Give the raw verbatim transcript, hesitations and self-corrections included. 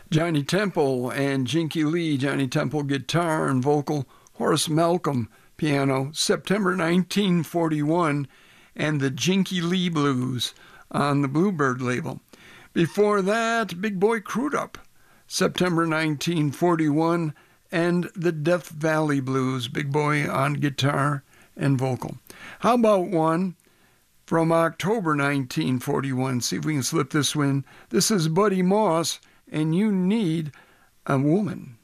Johnny Temple and Jinky Lee. Johnny Temple guitar and vocal, Horace Malcolm piano, September nineteen forty-one, and the Jinky Lee Blues on the Bluebird label. Before that, Big Boy Crudup, September nineteen forty-one, and the Death Valley Blues, Big Boy on guitar and vocal. How about one from October nineteen forty-one? See if we can slip this one. This is Buddy Moss, and You Need a Woman.